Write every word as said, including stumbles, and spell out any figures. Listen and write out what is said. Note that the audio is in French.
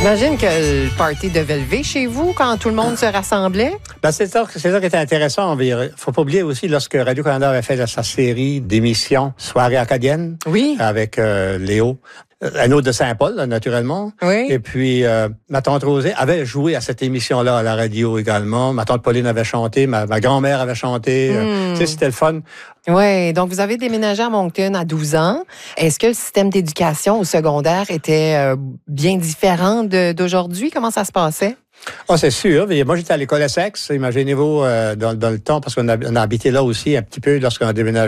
J'imagine que le party devait lever chez vous quand tout le monde se rassemblait. Ben, c'est ça, c'est ça qui était intéressant. Il ne faut pas oublier aussi, lorsque Radio-Canada avait fait sa série d'émissions Soirée acadienne, oui. avec euh, Léo, un autre de Saint-Paul, là, naturellement. Oui. Et puis, euh, ma tante Rosée avait joué à cette émission-là à la radio également. Ma tante Pauline avait chanté, ma, ma grand-mère avait chanté. Mm. Euh, tu sais, c'était le fun. Oui, donc vous avez déménagé à Moncton à douze ans. Est-ce que le système d'éducation au secondaire était euh, bien différent de, d'aujourd'hui? Comment ça se passait? Oh, c'est sûr. Moi, j'étais à l'école Essex. Imaginez-vous, euh, dans, dans le temps, parce qu'on a, on a habité là aussi un petit peu lorsqu'on a déménagé